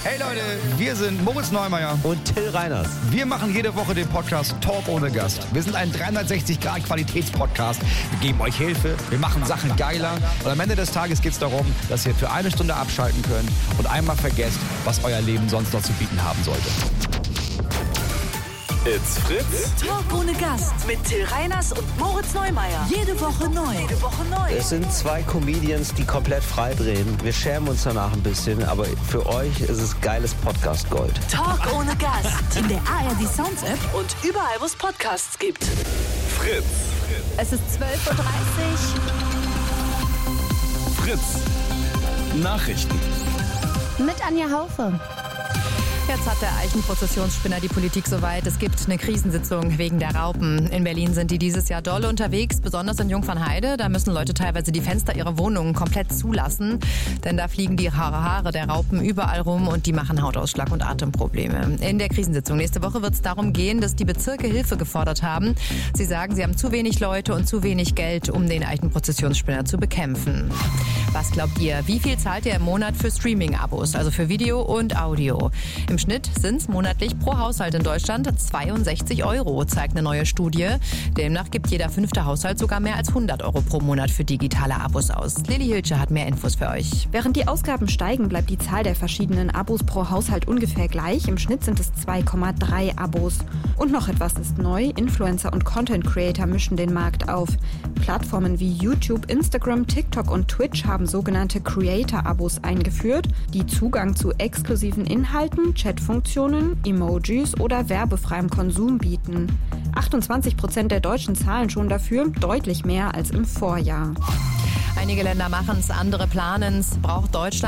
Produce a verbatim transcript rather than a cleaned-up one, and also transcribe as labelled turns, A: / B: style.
A: Hey Leute, wir sind Moritz Neumeier
B: und Till Reiners.
A: Wir machen jede Woche den Podcast Talk ohne Gast. Wir sind ein dreihundertsechzig Grad Qualitätspodcast. Wir geben euch Hilfe, wir machen Sachen geiler und am Ende des Tages geht es darum, dass ihr für eine Stunde abschalten könnt und einmal vergesst, was euer Leben sonst noch zu bieten haben sollte.
C: It's Fritz.
D: Talk ohne Gast mit Till Reiners und Moritz Neumeier. Jede Woche neu. Jede Woche neu.
B: Es sind zwei Comedians, die komplett frei drehen. Wir schämen uns danach ein bisschen, aber für euch ist es geiles Podcast-Gold.
D: Talk ohne Gast. In der A R D Sounds App und überall, wo es Podcasts gibt.
C: Fritz.
E: Es ist zwölf Uhr dreißig.
C: Fritz. Nachrichten.
E: Mit Anja Haufe.
F: Jetzt hat der Eichenprozessionsspinner die Politik soweit. Es gibt eine Krisensitzung wegen der Raupen. In Berlin sind die dieses Jahr doll unterwegs, besonders in Jungfernheide. Da müssen Leute teilweise die Fenster ihrer Wohnungen komplett zulassen. Denn da fliegen die Haare, Haare der Raupen überall rum und die machen Hautausschlag und Atemprobleme. In der Krisensitzung nächste Woche wird es darum gehen, dass die Bezirke Hilfe gefordert haben. Sie sagen, sie haben zu wenig Leute und zu wenig Geld, um den Eichenprozessionsspinner zu bekämpfen. Was glaubt ihr? Wie viel zahlt ihr im Monat für Streaming-Abos, also für Video und Audio? Im Schnitt sind es monatlich pro Haushalt in Deutschland zweiundsechzig Euro, zeigt eine neue Studie. Demnach gibt jeder fünfte Haushalt sogar mehr als hundert Euro pro Monat für digitale Abos aus. Lilly Hilscher hat mehr Infos für euch.
G: Während die Ausgaben steigen, bleibt die Zahl der verschiedenen Abos pro Haushalt ungefähr gleich. Im Schnitt sind es zwei Komma drei Abos. Und noch etwas ist neu. Influencer und Content Creator mischen den Markt auf. Plattformen wie YouTube, Instagram, TikTok und Twitch haben sogenannte Creator-Abos eingeführt, die Zugang zu exklusiven Inhalten, Chatfunktionen, Emojis oder werbefreiem Konsum bieten. achtundzwanzig Prozent der Deutschen zahlen schon dafür, deutlich mehr als im Vorjahr.
F: Einige Länder machen es, andere planen es. Braucht Deutschland